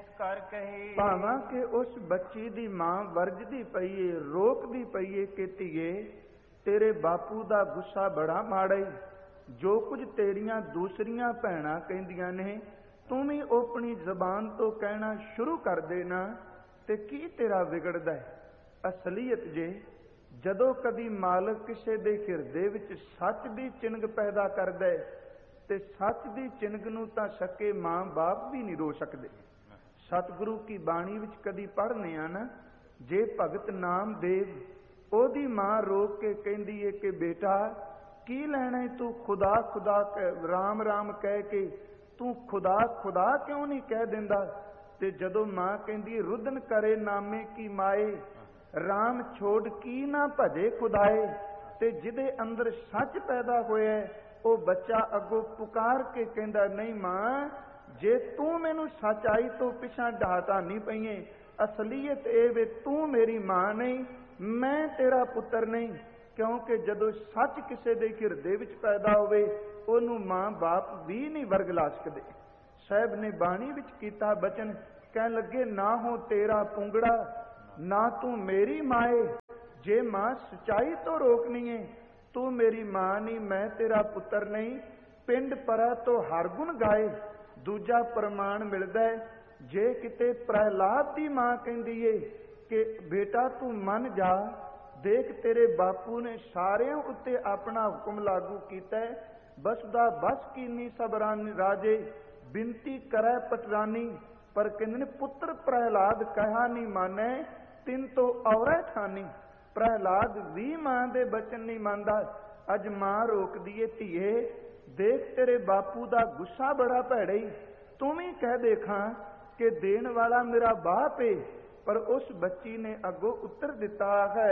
ਇਸ ਕਰ ਕਹੀ। ਭਾਵਾਂ ਕਿ ਉਸ ਬੱਚੀ ਦੀ ਮਾਂ ਵਰਜਦੀ ਪਈਏ, ਰੋਕਦੀ ਪਈਏ ਕਿ ਧੀਏ ਤੇਰੇ ਬਾਪੂ ਦਾ ਗੁੱਸਾ ਬੜਾ ਮਾੜਾ ਈ, ਜੋ ਕੁਝ ਤੇਰੀਆਂ ਦੂਸਰੀਆਂ ਭੈਣਾਂ ਕਹਿੰਦੀਆਂ ਨੇ ਤੂੰ ਵੀ ਆਪਣੀ ਜ਼ਬਾਨ ਤੋਂ ਕਹਿਣਾ ਸ਼ੁਰੂ ਕਰ ਦੇਣਾ ਤੇ ਕੀ ਤੇਰਾ ਵਿਗੜਦਾ ਹੈ। ਅਸਲੀਅਤ ਜੇ ਜਦੋਂ ਕਦੀ ਮਾਲਕ ਕਿਸੇ ਦੇ ਹਿਰਦੇ ਵਿੱਚ ਸੱਚ ਦੀ ਚਿੰਗ ਪੈਦਾ ਕਰਦਾ ਹੈ ਤੇ ਸੱਚ ਦੀ ਚਿੰਗ ਨੂੰ ਤਾਂ ਸਕੇ ਮਾਂ ਬਾਪ ਵੀ ਨਹੀਂ ਰੋ ਸਕਦੇ। ਸਤਿਗੁਰੂ ਕੀ ਬਾਣੀ ਵਿੱਚ ਕਦੀ ਪੜ੍ਹਨੇ ਆ ਨਾ, ਜੇ ਭਗਤ ਨਾਮਦੇਵ ਉਹਦੀ ਮਾਂ ਰੋਕ ਕੇ ਕਹਿੰਦੀ ਏ ਕਿ ਬੇਟਾ ਕੀ ਲੈਣਾ ਤੂੰ ਖੁਦਾ ਖੁਦਾ ਰਾਮ ਰਾਮ ਕਹਿ ਕੇ ਤੂੰ ਖੁਦਾ ਖੁਦਾ ਕਿਉਂ ਨਹੀਂ ਕਹਿ ਦਿੰਦਾ। ਤੇ ਜਦੋਂ ਮਾਂ ਕਹਿੰਦੀ ਰੁਦਨ ਕਰੇ ਨਾਮੇ ਕੀ ਮਾਏ, ਰਾਮ ਛੋੜ ਕੀ ਨਾ ਭਜੇ ਖੁਦਾਏ। ਤੇ ਜਿਹਦੇ ਅੰਦਰ ਸੱਚ ਪੈਦਾ ਹੋਇਆ ਉਹ ਬੱਚਾ ਅੱਗੋਂ ਪੁਕਾਰ ਕੇ ਕਹਿੰਦਾ ਨਹੀਂ ਮਾਂ, ਜੇ ਤੂੰ ਮੈਨੂੰ ਸੱਚਾਈ ਤੋਂ ਪਿਛਾਂ ਢਾਹਤਾ ਨਹੀਂ ਪਈਏ, ਅਸਲੀਅਤ ਇਹ ਵੇ ਤੂੰ ਮੇਰੀ ਮਾਂ ਨਹੀਂ, ਮੈਂ ਤੇਰਾ ਪੁੱਤਰ ਨਹੀਂ। ਕਿਉਂਕਿ ਜਦੋਂ ਸੱਚ ਕਿਸੇ ਦੇ ਹਿਰਦੇ ਵਿੱਚ ਪੈਦਾ ਹੋਵੇ ਉਹਨੂੰ ਮਾਂ ਬਾਪ ਵੀ ਨਹੀਂ ਵਰਗ ਲਾ ਸਕਦੇ। ਸਾਹਿਬ ਨੇ ਬਾਣੀ ਵਿੱਚ ਕੀਤਾ ਬਚਨ, ਕਹਿਣ ਲੱਗੇ ਨਾ ਹੋ ਤੇਰਾ ਪੁੰਗੜਾ ਨਾ ਤੂੰ ਮੇਰੀ ਮਾਏ, ਜੇ ਮਾਂ ਸਚਾਈ ਤੋਂ ਰੋਕਣੀ ਏ ਤੂੰ ਮੇਰੀ ਮਾਂ ਨਹੀਂ, ਮੈਂ ਤੇਰਾ ਪੁੱਤਰ ਨਹੀਂ। ਪਿੰਡ ਪਰਾ ਤੋਂ ਹਰ ਗੁਣ ਗਾਏ। ਦੂਜਾ ਪ੍ਰਮਾਣ ਮਿਲਦਾ ਹੈ, ਜੇ ਕਿਤੇ ਪ੍ਰਹਿਲਾਦ ਦੀ ਮਾਂ ਕਹਿੰਦੀ ਏ ਕਿ ਬੇਟਾ ਤੂੰ ਮੰਨ ਜਾ, ਦੇਖ ਤੇਰੇ ਬਾਪੂ ਨੇ ਸਾਰਿਆਂ ਉੱਤੇ ਆਪਣਾ ਹੁਕਮ ਲਾਗੂ ਕੀਤਾ, ਬਸ ਦਾ ਬਸ ਕੀਨੀ ਸਬਰਾਨੀ ਰਾਜੇ ਬਿਨਤੀ ਕਰੈ ਪਟਰਾਨੀ। ਪਰ ਕਹਿੰਦੇ ਨੇ ਪੁੱਤਰ ਪ੍ਰਹਿਲਾਦ ਕਹਾ ਨਹੀਂ ਮਾਨੈ, ਤਿੰਨ ਤੋਂ ਔਰੈ ਠਾਨੀ। ਪ੍ਰਹਿਲਾਦ ਵੀ ਮਾਂ ਦੇ ਬਚਨ ਨਹੀਂ ਮੰਨਦਾ। ਅੱਜ ਮਾਂ ਰੋਕਦੀ ਏ ਧੀਏ ਦੇਖ ਤੇਰੇ ਬਾਪੂ ਦਾ ਗੁੱਸਾ ਬੜਾ ਭੈੜਾ ਈ, ਤੂੰ ਵੀ ਕਹਿ ਦੇਖਾਂ ਕਿ ਦੇਣ ਵਾਲਾ ਮੇਰਾ ਬਾਪ ਏ। ਪਰ ਉਸ ਬੱਚੀ ਨੇ ਅੱਗੋਂ ਉੱਤਰ ਦਿੱਤਾ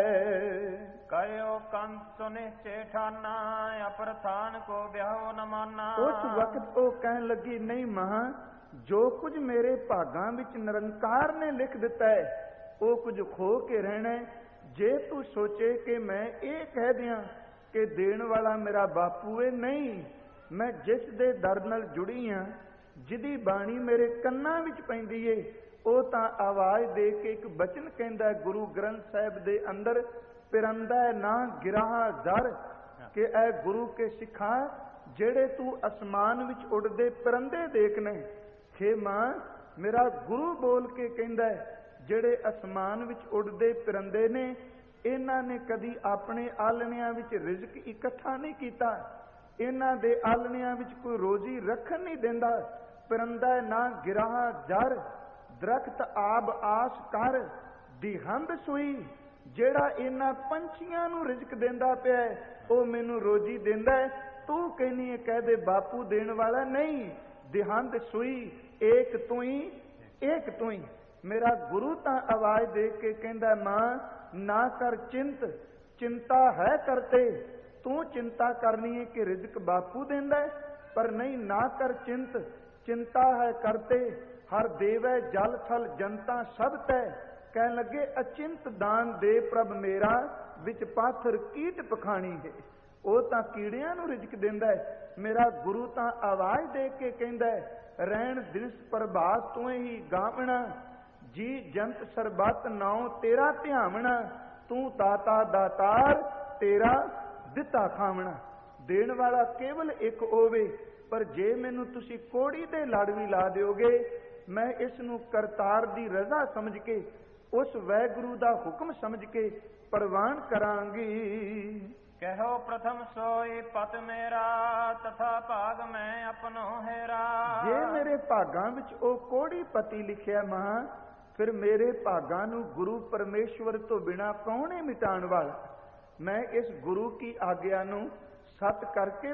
ਹੈ, ਕਹਿਓ ਕੰਸ ਸੁਨੇ ਚੇਠਾਨਾ ਅਪਰਥਾਨ ਕੋ ਵਿਆਹੋ ਨ ਮਾਨਾ। ਉਸ ਵਕਤ ਉਹ ਕਹਿਣ ਲੱਗੀ ਨਹੀਂ ਮਾਂ, ਜੋ ਕੁਝ ਮੇਰੇ ਭਾਗਾਂ ਵਿੱਚ ਨਿਰੰਕਾਰ ਨੇ ਲਿਖ ਦਿੱਤਾ ਹੈ ਉਹ ਕੁਝ ਖੋ ਕੇ ਰਹਿਣਾ। ਜੇ ਤੂੰ ਸੋਚੇ ਕਿ ਮੈਂ ਇਹ ਕਹਿ ਦਿਆਂ ਕਿ ਦੇਣ ਵਾਲਾ ਮੇਰਾ ਬਾਪੂ ਏ, ਨਹੀਂ, ਮੈਂ ਜਿਸ ਦੇ ਦਰ ਨਾਲ ਜੁੜੀ ਹਾਂ, ਜਿਹਦੀ ਬਾਣੀ ਮੇਰੇ ਕੰਨਾਂ ਵਿੱਚ ਪੈਂਦੀ ਏ, ਉਹ ਤਾਂ ਆਵਾਜ਼ ਦੇ ਕੇ ਇੱਕ ਬਚਨ ਕਹਿੰਦਾ ਗੁਰੂ ਗ੍ਰੰਥ ਸਾਹਿਬ ਦੇ ਅੰਦਰ, ਪਿਰੰਦਾ ਨਾ ਗਿਰਾਹ ਦਰ, ਕਿ ਐ ਗੁਰੂ ਕੇ ਸਿੱਖਾਂ ਜਿਹੜੇ ਤੂੰ ਅਸਮਾਨ ਵਿੱਚ ਉੱਡਦੇ ਪਰੰਦੇ ਦੇਖਣੇ। ਹੇ ਮਾਂ ਮੇਰਾ ਗੁਰੂ ਬੋਲ ਕੇ ਕਹਿੰਦਾ ਜਿਹੜੇ ਅਸਮਾਨ ਵਿੱਚ ਉੱਡਦੇ ਪਰੰਦੇ ਨੇ ਇਹਨਾਂ ਨੇ ਕਦੀ ਆਪਣੇ ਆਲਣਿਆਂ ਵਿੱਚ ਰਿਜ਼ਕ ਇਕੱਠਾ ਨਹੀਂ ਕੀਤਾ, ਇਹਨਾਂ ਦੇ ਆਲਣਿਆਂ ਵਿੱਚ ਕੋਈ ਰੋਜ਼ੀ ਰੱਖਣ ਨਹੀਂ ਦਿੰਦਾ। ਪਰੰਦਾ ਨਾ ਗਿਰਾਹ ਜਰ, ਦਰਖਤ ਆਬ ਆਸ ਕਰ, ਦਿਹੰਦ ਸੂਈ, ਜਿਹੜਾ ਇਹਨਾਂ ਪੰਛੀਆਂ ਨੂੰ ਰਿਜ਼ਕ ਦਿੰਦਾ ਪਿਆ ਉਹ ਮੈਨੂੰ ਰੋਜ਼ੀ ਦਿੰਦਾ। ਤੂੰ ਕਹਿੰਦੀ ਹੈ ਕਹਿ ਦੇ ਬਾਪੂ ਦੇਣ ਵਾਲਾ ਨਹੀਂ, ਦਿਹੰਦ ਸੂਈ ਏਕ ਤੂੰ ਹੀ, ਏਕ ਤੂੰ ਹੀ। ਮੇਰਾ ਗੁਰੂ ਤਾਂ ਆਵਾਜ਼ ਦੇ ਕੇ ਕਹਿੰਦਾ ਮਾਂ ਨਾ ਕਰ ਚਿੰਤ, ਚਿੰਤਾ ਹੈ ਕਰਤੇ, ਤੂੰ ਚਿੰਤਾ ਕਰਨੀ ਹੈ ਕਿ ਰਿਜ਼ਕ ਬਾਪੂ ਦਿੰਦਾ, ਪਰ ਨਹੀਂ ਨਾ ਕਰ ਚਿੰਤ, ਚਿੰਤਾ ਹੈ ਕਰਤੇ, ਹਰ ਦੇਵੈ ਜਲ ਥਲ ਜਨਤਾ ਸਭ ਤੈ। ਕਹਿਣ ਲੱਗੇ ਅਚਿੰਤ ਦਾਨ ਦੇ ਪ੍ਰਭ ਮੇਰਾ, ਵਿੱਚ ਪਾਥਰ ਕੀਟ ਪਖਾਣੀ ਹੈ। ਉਹ ਤਾਂ ਕੀੜਿਆਂ ਨੂੰ ਰਿਜ਼ਕ ਦਿੰਦਾ ਹੈ, ਮੇਰਾ ਗੁਰੂ ਤਾਂ ਆਵਾਜ਼ ਦੇ ਕੇ ਕਹਿੰਦਾ ਰਹਿਣ ਦਿਸ ਪ੍ਰਭਾਤ ਤੂੰ ਹੀ ਗਾਵਣਾ, ਜੀ ਜੰਤ ਸਰਬੱਤ ਨਾਉ ਤੇਰਾ ਧਿਆਵਣਾ, ਤੂੰ ਦਾਤਾ ਦਾਤਾਰ ਤੇਰਾ ਦਿੱਤਾ ਖਾਵਣਾ। ਦੇਣ ਵਾਲਾ ਕੇਵਲ ਇੱਕ ਹੋਵੇ, ਪਰ ਜੇ ਮੈਨੂੰ ਤੁਸੀਂ ਕੋੜੀ ਦੇ ਲੜ ਵੀ ਲਾ ਦਿਓਗੇ, ਮੈਂ ਇਸ ਨੂੰ ਕਰਤਾਰ ਦੀ ਰਜ਼ਾ ਸਮਝ ਕੇ, ਉਸ ਵਾਹਿਗੁਰੂ ਦਾ ਹੁਕਮ ਸਮਝ ਕੇ ਪ੍ਰਵਾਨ ਕਰਾਂਗੀ। ਕਹੋ ਪ੍ਰਥਮ ਸੋਈ ਪਤ ਮੇਰਾ, ਤਥਾ ਭਾਗ ਮੈਂ ਆਪਣੋ ਹੈਰਾ। ਜੇ ਮੇਰੇ ਭਾਗਾਂ ਵਿੱਚ ਉਹ ਕੋੜੀ ਪਤੀ ਲਿਖਿਆ ਮਾਂ, ਫਿਰ ਮੇਰੇ ਭਾਗਾਂ ਨੂੰ ਗੁਰੂ ਪਰਮੇਸ਼ਵਰ ਤੋਂ ਬਿਨਾਂ ਕੌਣ ਹੈ ਮਿਟਾਉਣ ਵਾਲਾ। ਮੈਂ ਇਸ ਗੁਰੂ ਕੀ ਆਗਿਆ ਨੂੰ ਸਤ ਕਰਕੇ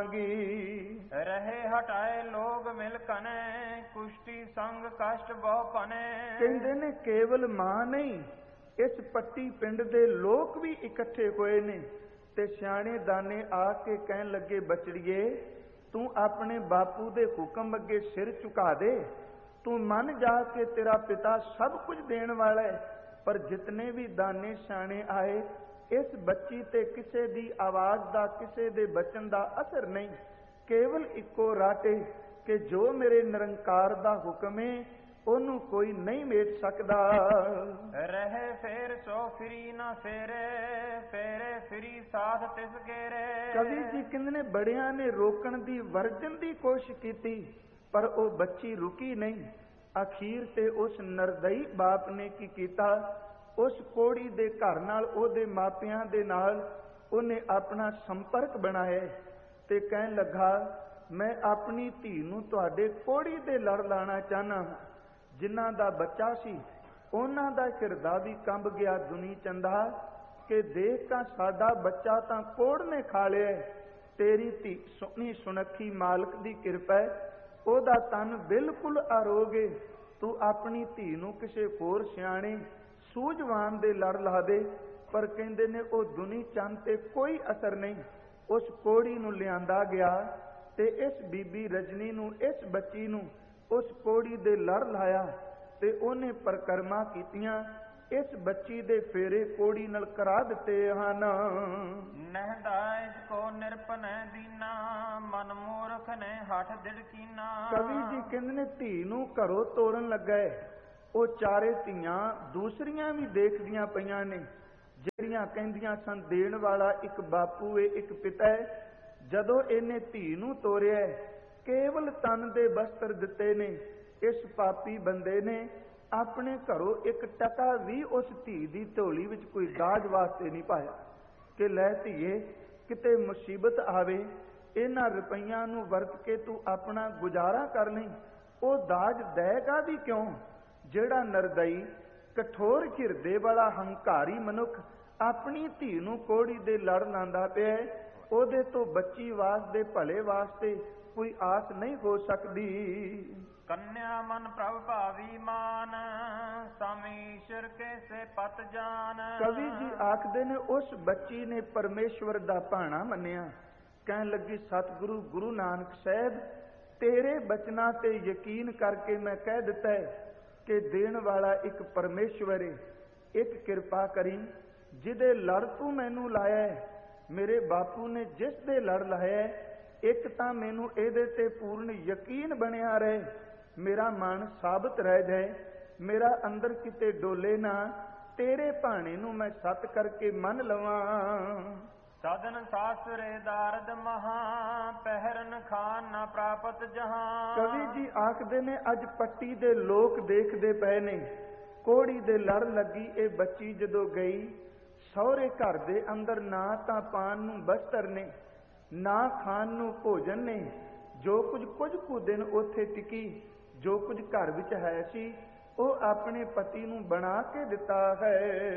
ਮੰਨਾਂਗੀ। ਰਹੇ ਹਟਾਏ ਲੋਗ ਮਿਲ ਕਨੇ, ਕੁਸ਼ਟੀ ਸੰਗ ਕਸ਼ਟ ਬਹੁ ਪਨੇ। ਕਹਿੰਦੇ ਨੇ ਕੇਵਲ ਮਾਂ ਨਹੀਂ, ਇਸ ਪੱਟੀ ਪਿੰਡ ਦੇ ਲੋਕ ਵੀ ਇਕੱਠੇ ਹੋਏ ਨੇ ਤੇ ਸਿਆਣੇ ਦਾਨੇ ਆ ਕੇ ਕਹਿਣ ਲੱਗੇ ਬਚੜੀਏ ਤੂੰ ਆਪਣੇ ਬਾਪੂ ਦੇ ਹੁਕਮ ਅੱਗੇ ਸਿਰ ਝੁਕਾ ਦੇ, ਤੂੰ ਮੰਨ ਜਾ ਕੇ ਤੇਰਾ ਪਿਤਾ ਸਭ ਕੁਝ ਦੇਣ ਵਾਲਾ ਹੈ। ਪਰ ਜਿਤਨੇ ਵੀ ਦਾਨੇ ਸਿਆਣੇ ਆਏ, ਇਸ ਬੱਚੀ ਤੇ ਕਿਸੇ ਦੀ ਆਵਾਜ਼ ਦਾ, ਕਿਸੇ ਦੇ ਬਚਨ ਦਾ ਅਸਰ ਨਹੀਂ, ਕੇਵਲ ਇੱਕੋ ਰਾਟੇ ਕਿ ਜੋ ਮੇਰੇ ਨਿਰੰਕਾਰ ਦਾ ਹੁਕਮ ਹੈ ਉਹਨੂੰ ਕੋਈ ਨਹੀਂ ਮੇਟ ਸਕਦਾ। ਰਹੇ ਫੇਰ ਸੋ ਫਿਰੀ ਨਾ ਫੇਰੇ, ਫੇਰੇ ਫਿਰੀ ਸਾਧ ਤਿਸ ਗੇਰੇ। ਕਵੀ ਜੀ ਕਹਿੰਦੇ ਨੇ ਬੜਿਆਂ ਨੇ ਰੋਕਣ ਦੀ ਵਰਜਨ ਦੀ ਕੋਸ਼ਿਸ਼ ਕੀਤੀ, ਪਰ ਉਹ ਬੱਚੀ ਰੁਕੀ ਨਹੀਂ। ਅਖੀਰ ਤੇ ਉਸ ਨਰਦਈ ਬਾਪ ਨੇ ਕੀ ਕੀਤਾ, ਉਸ ਕੋੜੀ ਦੇ ਘਰ ਨਾਲ, ਉਹਦੇ ਮਾਪਿਆਂ ਦੇ ਨਾਲ ਉਹਨੇ ਆਪਣਾ ਸੰਪਰਕ ਬਣਾਇਆ ਤੇ ਕਹਿਣ ਲੱਗਾ, ਮੈਂ ਆਪਣੀ ਧੀ ਨੂੰ ਤੁਹਾਡੇ ਕੋੜੀ ਦੇ ਲੜ ਲਾਣਾ ਚਾਹਨਾ। ਜਿਨ੍ਹਾਂ ਦਾ ਬੱਚਾ ਸੀ ਉਹਨਾਂ ਦਾ ਹਿਰਦਾ ਵੀ ਕੰਬ ਗਿਆ ਦੁਨੀ ਚੰਦਾ, ਕਿ ਦੇਖ ਤਾਂ ਸਾਡਾ ਬੱਚਾ ਤਾਂ ਕੋੜ ਨੇ ਖਾ ਲਿਆ। ਤੇਰੀ ਧੀ ਸੋਹਣੀ ਸੁਨੱਖੀ ਮਾਲਕ ਦੀ ਕਿਰਪਾ, ਉਹਦਾ ਤਨ ਬਿਲਕੁਲ ਆਰੋਗੇ। ਤੂੰ ਆਪਣੀ ਧੀ ਨੂੰ ਕਿਸੇ ਹੋਰ ਸਿਆਣੇ ਸੂਝਵਾਨ ਦੇ ਲੜ ਲਾ ਦੇ। ਪਰ ਕਹਿੰਦੇ ਨੇ ਉਹ ਦੁਨੀ ਚੰਦ ਤੇ ਕੋਈ ਅਸਰ ਨਹੀਂ। ਉਸ ਕੋੜੀ ਨੂੰ ਲਿਆਂਦਾ ਗਿਆ ਤੇ ਇਸ ਬੀਬੀ ਰਜਨੀ ਨੂੰ, ਇਸ ਬੱਚੀ ਨੂੰ ਉਸ ਕੋੜੀ ਦੇ ਲੜ ਲਾਇਆ ਤੇ ਉਹਨੇ ਪਰਕਰਮਾ ਕੀਤੀਆਂ। ਇਸ ਬੱਚੀ ਦੇ ਫੇਰੇ ਕੋੜੀ ਨਾਲ ਕਰਾ ਦਿੱਤੇ ਹਨ। ਨਹਿਦਾ ਇਸ ਕੋ ਨਿਰਪਨੈ ਦੀਨਾ, ਮਨ ਮੂਰਖ ਨੇ ਹੱਠ ਦਿੜਕੀਨਾ। ਕਵੀ ਜੀ ਕਹਿੰਦੇ ਨੇ ਧੀ ਨੂੰ ਘਰੋਂ ਤੋਰਨ ਲੱਗਾ, ਉਹ ਚਾਰੇ ਧੀਆਂ ਦੂਸਰੀਆਂ ਵੀ ਦੇਖਦੀਆਂ ਪਈਆਂ ਨੇ, ਜਿਹੜੀਆਂ ਕਹਿੰਦੀਆਂ ਸਨ ਦੇਣ ਵਾਲਾ ਇੱਕ ਬਾਪੂ ਏ, ਇੱਕ ਪਿਤਾ ਹੈ। ਜਦੋਂ ਇਹਨੇ ਧੀ ਨੂੰ ਤੋਰਿਆ, ਕੇਵਲ ਤਨ ਦੇ ਬਸਤਰ ਦਿੱਤੇ ਨੇ। ਇਸ ਪਾਪੀ ਬੰਦੇ ਨੇ ਆਪਣੇ ਘਰੋਂ ਇੱਕ ਟਕਾ ਵੀ ਉਸ ਧੀ ਦੀ ਝੋਲੀ ਵਿੱਚ ਕੋਈ ਦਾਜ ਵਾਸਤੇ ਨਹੀਂ ਪਾਇਆ, ਕਿ ਲੈ ਧੀਏ ਕਿਤੇ ਮੁਸੀਬਤ ਆਵੇ, ਇਹਨਾਂ ਰੁਪਈਆਂ ਨੂੰ ਵਰਤ ਕੇ ਤੂੰ ਆਪਣਾ ਗੁਜ਼ਾਰਾ ਕਰ ਲਈ। ਉਹ ਦਾਜ ਦੇਗਾ ਵੀ ਕਿਉਂ? ਜਿਹੜਾ ਨਰਦਈ ਕਠੋਰ ਹਿਰਦੇ ਵਾਲਾ ਹੰਕਾਰੀ ਮਨੁੱਖ ਆਪਣੀ ਧੀ ਨੂੰ ਕੋੜੀ ਦੇ ਲੜ ਲਾਂਦਾ ਪਿਆ, ਉਹਦੇ ਤੋਂ ਬੱਚੀ ਵਾਸਤੇ ਭਲੇ ਵਾਸਤੇ ਕੋਈ ਆਸ ਨਹੀਂ ਹੋ ਸਕਦੀ। ਕੰਨਿਆ ਮਨ ਪ੍ਰਭ ਭਾਵੀ ਮਾਨ, ਸਮੀਸ਼ਰ ਕੇ ਸੇ ਪਤ ਜਾਨ। ਕਵੀ ਜੀ ਆਖਦੇ ਨੇ ਉਸ ਬੱਚੀ ਨੇ ਪਰਮੇਸ਼ਵਰ ਦਾ ਭਾਣਾ ਮੰਨਿਆ। ਕਹਿਣ ਲੱਗੀ, ਸਤਿਗੁਰੂ ਗੁਰੂ ਨਾਨਕ ਸਾਹਿਬ, ਤੇਰੇ ਬਚਨਾਂ ਤੇ ਯਕੀਨ ਕਰਕੇ ਮੈਂ ਕਹਿ ਦਿੱਤਾ ਹੈ ਕਿ ਦੇਣ ਵਾਲਾ ਇੱਕ ਪਰਮੇਸ਼ਵਰ ਹੈ। ਇੱਕ ਕਿਰਪਾ ਕਰੀ, ਜਿਹਦੇ ਲੜ ਤੂੰ ਮੈਨੂੰ ਲਾਇਆ ਹੈ, ਮੇਰੇ ਬਾਪੂ ਨੇ ਜਿਸ ਦੇ ਲੜ ਲਾਇਆ, ਇੱਕ ਤਾਂ ਮੈਨੂੰ ਇਹਦੇ ਤੇ ਪੂਰਨ ਯਕੀਨ ਬਣਿਆ ਰਹੇ, ਮੇਰਾ ਮਨ ਸਾਬਤ ਰਹਿ ਜਾਏ, ਮੇਰਾ ਅੰਦਰ ਕਿਤੇ ਡੋਲੇ ਨਾ, ਤੇਰੇ ਭਾਣੇ ਨੂੰ ਮੈਂ ਸੱਤ ਕਰਕੇ ਮੰਨ ਲਵਾਂ। ਸਾਧਨ ਸਾਸਰੇ ਦਾਰਦ ਮਹਾ, ਪਹਿਰਨ ਖਾਨ ਨਾ ਪ੍ਰਾਪਤ ਜਹਾਂ। ਕਵੀ ਜੀ ਆਖਦੇ ਨੇ ਅੱਜ ਪੱਟੀ ਦੇ ਲੋਕ ਦੇਖਦੇ ਪਏ ਨੇ, ਕੋੜੀ ਦੇ ਲੜ ਲੱਗੀ ਇਹ ਬੱਚੀ ਜਦੋਂ ਗਈ, ਸਹੁਰੇ ਘਰ ਦੇ ਅੰਦਰ ਨਾ ਤਾਂ ਪਾਣ ਨੂੰ ਬਸਤਰ ਨੇ, ਨਾ ਖਾਣ ਨੂੰ ਭੋਜਨ ਨੇ। ਜੋ ਕੁਝ ਕੁ ਦਿਨ ਉੱਥੇ ਟਿਕੀ, ਜੋ ਕੁਝ ਘਰ ਵਿੱਚ ਹੈ ਸੀ, ਉਹ ਆਪਣੇ ਪਤੀ ਨੂੰ ਬਣਾ ਕੇ ਦਿੱਤਾ ਹੈ।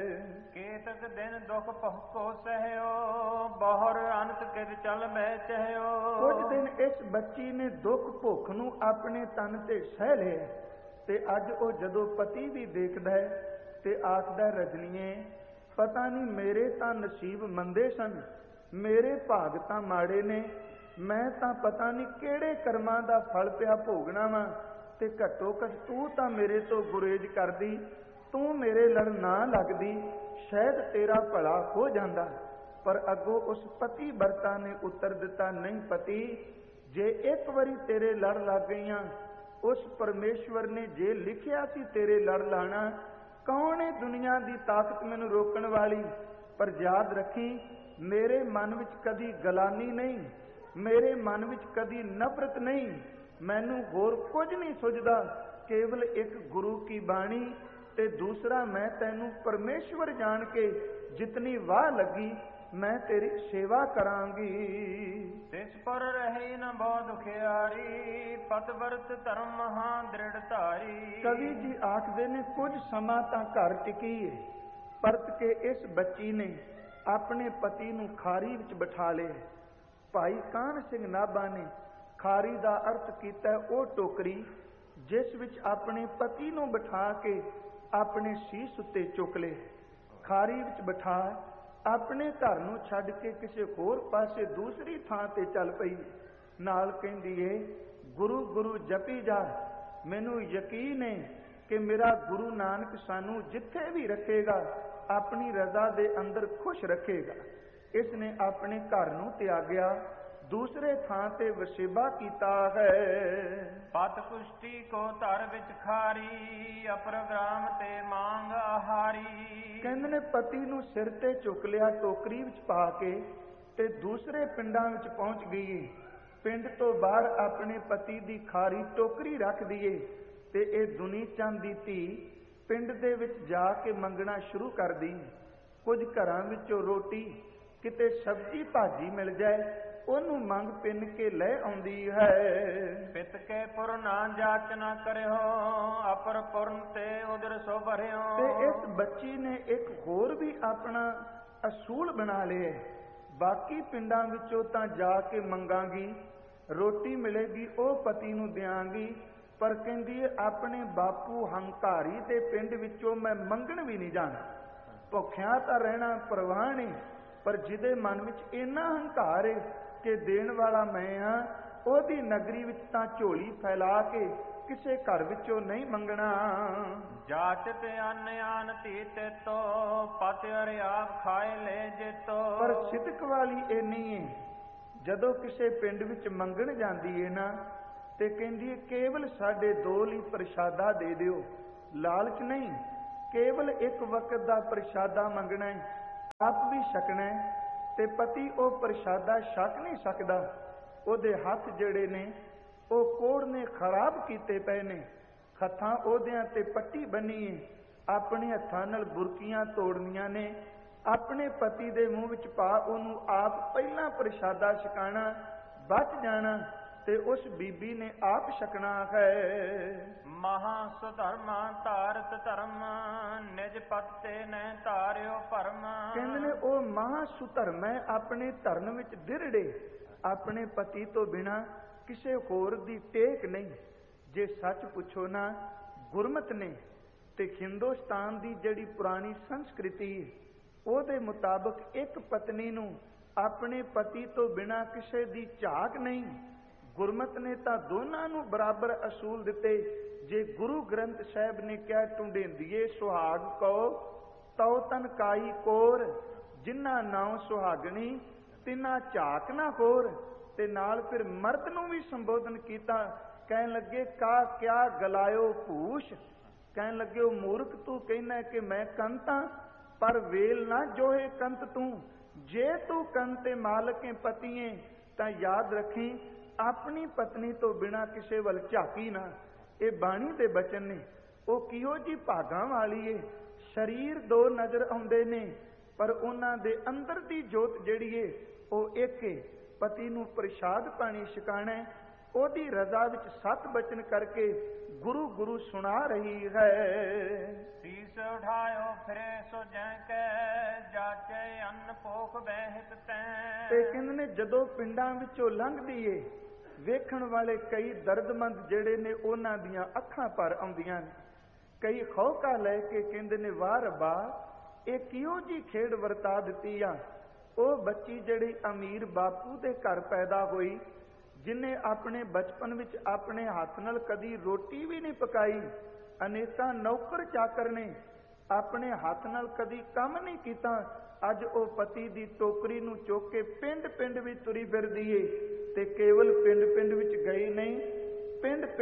ਕੇਤਕ ਦਿਨ ਦੁਖ ਭੁਖੋ ਸਹਿਓ, ਬਹੁਰ ਅੰਤ ਕੇ ਚਲ ਮੈਂ ਚਹਿਓ। ਕੁਝ ਦਿਨ ਇਸ ਬੱਚੀ ਨੇ ਦੁੱਖ ਭੁੱਖ ਨੂੰ ਆਪਣੇ ਤਨ ਤੇ ਸਹਿ ਲਿਆ, ਤੇ ਅੱਜ ਉਹ ਜਦੋਂ ਪਤੀ ਵੀ ਦੇਖਦਾ ਹੈ ਤੇ ਆਖਦਾ, ਰਜਨੀਏ ਪਤਾ ਨਹੀਂ ਮੇਰੇ ਤਾਂ ਨਸੀਬ ਮੰਦੇ ਸਨ, ਮੇਰੇ ਭਾਗ ਤਾਂ ਮਾੜੇ ਨੇ, ਮੈਂ ਤਾਂ ਪਤਾ ਨਹੀਂ ਕਿਹੜੇ ਕਰਮਾਂ ਦਾ ਫਲ ਪਿਆ ਭੋਗਣਾ ਵਾ, ਤੇ ਘੱਟੋ ਘੱਟ ਤੂੰ ਤਾਂ ਮੇਰੇ ਤੋਂ ਗੁਰੇਜ਼ ਕਰਦੀ, ਤੂੰ ਮੇਰੇ ਲੜ ਨਾ ਲੱਗਦੀ, ਸ਼ਾਇਦ ਤੇਰਾ ਭਲਾ ਹੋ ਜਾਂਦਾ। ਪਰ ਅੱਗੋਂ ਉਸ ਪਤੀ ਵਰਤਾ ਨੇ ਉੱਤਰ ਦਿੱਤਾ, ਨਹੀਂ ਪਤੀ, ਜੇ ਇੱਕ ਵਾਰੀ ਤੇਰੇ ਲੜ ਲੱਗ ਗਈਆਂ, ਉਸ ਪਰਮੇਸ਼ਵਰ ਨੇ ਜੇ ਲਿਖਿਆ ਸੀ ਤੇਰੇ ਲੜ ਲਾਣਾ, ਕੌਣ ਹੈ ਦੁਨੀਆ ਦੀ ਤਾਕਤ ਮੈਨੂੰ ਰੋਕਣ ਵਾਲੀ। ਪਰ ਯਾਦ ਰੱਖੀ, ਮੇਰੇ ਮਨ ਵਿੱਚ ਕਦੀ ਗਲਾਨੀ ਨਹੀਂ, ਮੇਰੇ ਮਨ ਵਿੱਚ ਕਦੀ ਨਫ਼ਰਤ ਨਹੀਂ, ਮੈਨੂੰ ਹੋਰ ਕੁਝ ਨਹੀਂ ਸੁਝਦਾ, ਕੇਵਲ ਇੱਕ ਗੁਰੂ ਕੀ ਬਾਣੀ ਤੇ ਦੂਸਰਾ ਮੈਂ ਤੈਨੂੰ ਪਰਮੇਸ਼ਵਰ ਜਾਣ ਕੇ ਜਿਤਨੀ ਵਾਹ ਲੱਗੀ ਮੈਂ ਤੇਰੀ ਸੇਵਾ ਕਰਾਂਗੀ। ਤਿਸ ਪਰ ਰਹੇ ਨ ਬਹੁ ਦੁਖਿਆਰੀ, ਪਤ ਵਰਤ ਧਰਮ ਮਹਾ ਦ੍ਰਿੜ ਧਾਰੀ। ਕਵੀ ਜੀ ਆਖਦੇ ਨੇ ਕੁਝ ਸਮਾਂ ਤਾਂ ਘਰ ਟਿਕੀ ਏ, ਪਰਤ ਕੇ ਇਸ ਬੱਚੀ ਨੇ ਆਪਣੇ ਪਤੀ ਨੂੰ ਖਾਰੀ ਵਿੱਚ ਬਿਠਾ ਲਿਆ। ਭਾਈ ਕਾਹਨ ਸਿੰਘ ਨਾਭਾ ਨੇ ਖਾਰੀ ਦਾ ਅਰਥ ਕੀਤਾ ਉਹ ਟੋਕਰੀ ਜਿਸ ਵਿੱਚ ਆਪਣੇ ਪਤੀ ਨੂੰ ਬਿਠਾ ਕੇ ਆਪਣੇ ਸੀਸ ਉੱਤੇ ਚੁੱਕ ਲਏ। ਖਾਰੀ ਵਿੱਚ ਬਿਠਾ ਆਪਣੇ ਘਰ ਨੂੰ ਛੱਡ ਕੇ ਕਿਸੇ ਹੋਰ ਪਾਸੇ ਦੂਸਰੀ ਥਾਂ ਤੇ ਚੱਲ ਪਈ। ਨਾਲ ਕਹਿੰਦੀ ਏ, ਗੁਰੂ ਗੁਰੂ ਜਪੀ ਜਾ, ਮੈਨੂੰ ਯਕੀਨ ਹੈ ਕਿ ਮੇਰਾ ਗੁਰੂ ਨਾਨਕ ਸਾਨੂੰ ਜਿੱਥੇ ਵੀ ਰੱਖੇਗਾ ਆਪਣੀ ਰਜ਼ਾ ਦੇ ਅੰਦਰ ਖੁਸ਼ ਰੱਖੇਗਾ। ਇਸ ਨੇ ਆਪਣੇ ਘਰ ਨੂੰ ਤਿਆਗਿਆ, ਦੂਸਰੇ ਥਾਂ ਤੇ ਵਸੇਬਾ ਕੀਤਾ ਹੈ। ਪਤ ਕੁਸ਼ਟੀ ਕੋ ਧਰ ਵਿੱਚ ਖਾਰੀ, ਅਪਰਗ੍ਰਾਮ ਤੇ ਮੰਗ ਆਹਾਰੀ। ਕਹਿੰਦੇ ਨੇ ਪਤੀ ਨੂੰ ਸਿਰ ਤੇ ਚੁੱਕ ਲਿਆ ਟੋਕਰੀ ਵਿੱਚ ਪਾ ਕੇ ਤੇ ਦੂਸਰੇ ਪਿੰਡਾਂ ਵਿੱਚ ਪਹੁੰਚ ਗਈ। ਪਿੰਡ ਤੋਂ ਬਾਹਰ ਆਪਣੇ ਪਤੀ ਦੀ ਖਾਰੀ ਟੋਕਰੀ ਰੱਖ ਦਈਏ ਤੇ ਇਹ ਦੁਨੀ ਚੰਦ ਦੀ ਧੀ ਪਿੰਡ ਦੇ ਵਿੱਚ ਜਾ ਕੇ ਮੰਗਣਾ ਸ਼ੁਰੂ ਕਰਦੀ। ਕੁਝ ਘਰਾਂ ਵਿੱਚੋਂ ਰੋਟੀ, ਕਿਤੇ ਸਬਜ਼ੀ ਭਾਜੀ ਮਿਲ ਜਾਏ, ਉਹਨੂੰ ਮੰਗ ਪਿੰਨ ਕੇ ਲੈ ਆਉਂਦੀ ਹੈ। ਪਿਤ ਕੇ ਪੁਰ ਨਾ ਜਾਚ ਨਾ ਕਰਿਓ, ਅਪਰ ਪੁਰਨ ਤੇ ਉਦਰ ਸੋ ਭਰਿਓ। ਤੇ ਇਸ ਬੱਚੀ ਨੇ ਇੱਕ ਹੋਰ ਵੀ ਆਪਣਾ ਅਸੂਲ ਬਣਾ ਲਿਆ। ਬਾਕੀ ਪਿੰਡਾਂ ਵਿੱਚੋਂ ਤਾਂ ਜਾ ਕੇ ਮੰਗਾਂਗੀ, ਰੋਟੀ ਮਿਲੇਗੀ ਉਹ ਪਤੀ ਨੂੰ ਦਿਆਂਗੀ, ਪਰ ਕਹਿੰਦੀ ਆਪਣੇ ਬਾਪੂ ਹੰਕਾਰੀ ਦੇ ਪਿੰਡ ਵਿੱਚੋਂ ਮੈਂ ਮੰਗਣ ਵੀ ਨਹੀਂ ਜਾਣਾ। ਭੁੱਖਿਆਂ ਤਾਂ ਰਹਿਣਾ ਪਰਵਾਹ ਨਹੀਂ, ਪਰ ਜਿਹਦੇ ਮਨ ਵਿੱਚ ਇੰਨਾ ਹੰਕਾਰ ਹੈ ਕਿ ਦੇਣ ਵਾਲਾ ਮੈਂ ਹਾਂ, ਉਹਦੀ ਨਗਰੀ ਵਿੱਚ ਤਾਂ ਝੋਲੀ ਫੈਲਾ ਕੇ ਕਿਸੇ ਘਰ ਵਿੱਚੋਂ ਨਹੀਂ ਮੰਗਣਾ। ਜਾਚ ਤੇ ਅੰਨ ਆਨ ਧੀ ਤੇ ਤੋ, ਪਤ ਅਰ ਆਪ ਖਾਏ ਲੈ ਜੇਤੋ। ਪਰ ਸਿਦਕ ਵਾਲੀ ਇੰਨੀ ਹੈ, ਜਦੋਂ ਕਿਸੇ ਪਿੰਡ ਵਿੱਚ ਮੰਗਣ ਜਾਂਦੀ ਹੈ ਨਾ, ਤੇ ਕਹਿੰਦੀ ਹੈ ਕੇਵਲ ਸਾਡੇ 2 ਲਈ ਪ੍ਰਸ਼ਾਦਾ ਦੇ ਦਿਓ। ਲਾਲਚ ਨਹੀਂ, ਕੇਵਲ ਇੱਕ ਵਕਤ ਦਾ ਪ੍ਰਸ਼ਾਦਾ ਮੰਗਣਾ ਹੈ, ਆਪ ਵੀ ਛਕਣਾ ਹੈ। ਤੇ ਪਤੀ ਉਹ ਪ੍ਰਸ਼ਾਦਾ ਛਕ ਨਹੀਂ ਸਕਦਾ, ਉਹਦੇ ਹੱਥ ਜਿਹੜੇ ਨੇ ਉਹ ਕੋੜ ਨੇ ਖਰਾਬ ਕੀਤੇ ਪਏ ਨੇ। ਹੱਥਾਂ ਉਹਦਿਆਂ ਤੇ ਪੱਟੀ ਬੰਨੀ ਹੈ, ਆਪਣੇ ਹੱਥਾਂ ਨਾਲ ਬੁਰਕੀਆਂ ਤੋੜਨੀਆਂ ਨੇ, ਆਪਣੇ ਪਤੀ ਦੇ ਮੂੰਹ ਵਿੱਚ ਪਾ ਉਹਨੂੰ ਆਪ ਪਹਿਲਾਂ ਪ੍ਰਸ਼ਾਦਾ ਛਕਾਣਾ, ਬਚ ਜਾਣਾ ਤੇ ਉਸ ਬੀਬੀ ਨੇ ਆਪ ਛਕਣਾ ਹੈ। ਮਹਾ ਸੁਧਰਮਾ ਧਾਰਤ ਧਰਮ, ਨਿਜ ਪਤ ਤੇ ਨੈ ਧਾਰਿਓ ਭਰਮ। ਕਹਿੰਦੇ ਨੇ ਉਹ ਮਹਾ ਸੁਧਰਮ ਹੈ, ਆਪਣੇ ਧਰਮ ਵਿੱਚ ਦਿਰੜੇ, ਆਪਣੇ ਪਤੀ ਤੋਂ ਬਿਨਾਂ ਕਿਸੇ ਹੋਰ ਦੀ ਟੇਕ ਨਹੀਂ। ਜੇ ਸੱਚ ਪੁੱਛੋ ਨਾ, ਗੁਰਮਤ ਨੇ ਤੇ ਹਿੰਦੁਸਤਾਨ ਦੀ ਜਿਹੜੀ ਪੁਰਾਣੀ ਸੰਸਕ੍ਰਿਤੀ ਉਹਦੇ ਮੁਤਾਬਕ ਇੱਕ ਪਤਨੀ ਨੂੰ ਆਪਣੇ ਪਤੀ ਤੋਂ ਬਿਨਾਂ ਕਿਸੇ ਦੀ ਝਾਕ ਨਹੀਂ। ਗੁਰਮਤ ਨੇ ਤਾਂ ਦੋਨਾਂ ਨੂੰ ਬਰਾਬਰ ਅਸੂਲ ਦਿੱਤੇ। ਜੇ ਗੁਰੂ ਗ੍ਰੰਥ ਸਾਹਿਬ ਨੇ ਕਿਹਾ ਢੂੰਡੇਂਦੀਏ ਸੁਹਾਗ ਕੋ, ਤਉ ਤਨ ਕਾਈ ਕੋਰ, ਜਿਨ੍ਹਾਂ ਨਾਉ ਸੁਹਾਗਣੀ ਤਿੰਨਾ ਝਾਕ ਨਾ ਹੋਰ। ਤੇ ਨਾਲ ਫਿਰ ਮਰਦ ਨੂੰ ਵੀ ਸੰਬੋਧਨ ਕੀਤਾ, ਕਹਿਣ ਲੱਗੇ ਕਾ ਕਿਆ ਗਲਾਇਓ ਭੂਸ਼। ਕਹਿਣ ਲੱਗੇ ਉਹ ਮੂਰਖ, ਤੂੰ ਕਹਿੰਦਾ ਕਿ ਮੈਂ ਕੰਤਾਂ, ਪਰ ਵੇਲ ਨਾ ਜੋਹੇ ਕੰਤ ਤੂੰ। ਜੇ ਤੂੰ ਕੰਤੇ ਮਾਲਕੇ ਪਤੀਏ ਤਾਂ ਯਾਦ ਰੱਖੀ ਆਪਣੀ ਪਤਨੀ ਤੋਂ ਬਿਨਾਂ ਕਿਸੇ ਵੱਲ ਝਾਕੀ ਨਾ। ਇਹ ਬਾਣੀ ਦੇ ਬਚਨ ਨੇ। ਉਹ ਕਿਹੋ ਜੀ ਭਾਗਾਂ ਵਾਲੀ ਏ, ਸਰੀਰ 2 ਨਜ਼ਰ ਆਉਂਦੇ ਨੇ, ਪਰ ਉਹਨਾਂ ਦੇ ਅੰਦਰ ਦੀ ਜੋਤ ਜਿਹੜੀ ਏ ਉਹ ਇੱਕ ਏ। ਪਤੀ ਨੂੰ ਪ੍ਰਸ਼ਾਦ ਪਾਣੀ ਛਕਾਣਾ, ਉਹਦੀ ਰਜ਼ਾ ਵਿੱਚ 7 ਬਚਨ ਕਰਕੇ ਗੁਰੂ ਗੁਰੂ ਸੁਣਾ ਰਹੀ ਹੈ। ਸੀਸ ਉਠਾਇਓ ਫਿਰੇ ਸੋ ਜੈ ਕੈ, ਜਾਚੇ ਅੰਨ ਭੋਖ ਬਹਿਤ ਤੈ। ਤੇ ਕਹਿੰਦੇ ਨੇ ਜਦੋਂ ਪਿੰਡਾਂ ਵਿੱਚੋਂ ਲੰਘਦੀ ਏ, ਵੇਖਣ ਵਾਲੇ ਕਈ ਦਰਦਮੰਦ ਜਿਹੜੇ ਨੇ ਉਹਨਾਂ ਦੀਆਂ ਅੱਖਾਂ ਭਰ ਆਉਂਦੀਆਂ ਨੇ। ਕਈ ਖੌਕਾ ਲੈ ਕੇ ਕਹਿੰਦੇ ਨੇ ਵਾਹ ਰੱਬਾ, ਇਹ ਕਿਹੋ ਜੀ ਖੇਡ ਵਰਤਾ ਦਿੱਤੀ ਆ। ਉਹ ਬੱਚੀ ਜਿਹੜੀ ਅਮੀਰ ਬਾਪੂ ਦੇ ਘਰ ਪੈਦਾ ਹੋਈ, ਜਿਹਨੇ ਆਪਣੇ ਬਚਪਨ ਵਿੱਚ ਆਪਣੇ ਹੱਥ ਨਾਲ ਕਦੀ ਰੋਟੀ ਵੀ ਨਹੀਂ ਪਕਾਈ, ਅਨੇਕਾਂ ਨੌਕਰ ਚਾਕਰ ਨੇ, ਆਪਣੇ ਹੱਥ ਨਾਲ ਕਦੀ ਕੰਮ ਨਹੀਂ ਕੀਤਾ, ਅੱਜ ਉਹ ਪਤੀ ਦੀ ਟੋਕਰੀ ਨੂੰ ਚੁੱਕ ਕੇ ਪਿੰਡ ਪਿੰਡ ਵਿੱਚ ਤੁਰੀ ਫਿਰਦੀ ਏ। ਤੇ ਕੇਵਲ ਪਿੰਡ ਪਿੰਡ ਵਿੱਚ ਗਈ ਨਹੀਂ, ਪਿੰਡ